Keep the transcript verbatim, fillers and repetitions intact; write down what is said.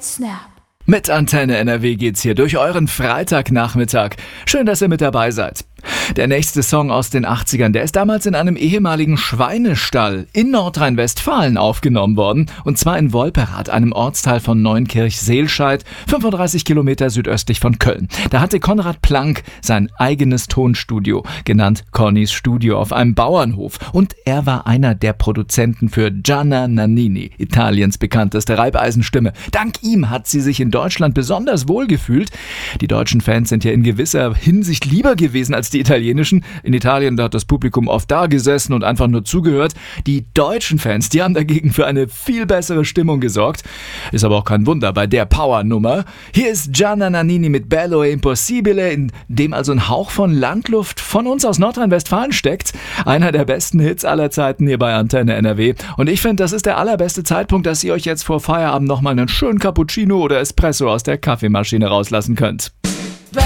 Snap. Mit Antenne N R W geht's hier durch euren Freitagnachmittag. Schön, dass ihr mit dabei seid. Der nächste Song aus den achtzigern, der ist damals in einem ehemaligen Schweinestall in Nordrhein-Westfalen aufgenommen worden. Und zwar in Wolperath, einem Ortsteil von Neunkirch-Seelscheid, fünfunddreißig Kilometer südöstlich von Köln. Da hatte Konrad Plank sein eigenes Tonstudio, genannt Connys Studio, auf einem Bauernhof. Und er war einer der Produzenten für Gianna Nannini, Italiens bekannteste Reibeisenstimme. Dank ihm hat sie sich in Deutschland besonders wohl gefühlt. Die deutschen Fans sind ja in gewisser Hinsicht lieber gewesen als die italienischen. In Italien, da hat das Publikum oft da gesessen und einfach nur zugehört. Die deutschen Fans, die haben dagegen für eine viel bessere Stimmung gesorgt. Ist aber auch kein Wunder bei der Power-Nummer. Hier ist Gianna Nannini mit Bello e Impossibile, in dem also ein Hauch von Landluft von uns aus Nordrhein-Westfalen steckt. Einer der besten Hits aller Zeiten hier bei Antenne N R W. Und ich finde, das ist der allerbeste Zeitpunkt, dass ihr euch jetzt vor Feierabend nochmal einen schönen Cappuccino oder Espresso aus der Kaffeemaschine rauslassen könnt.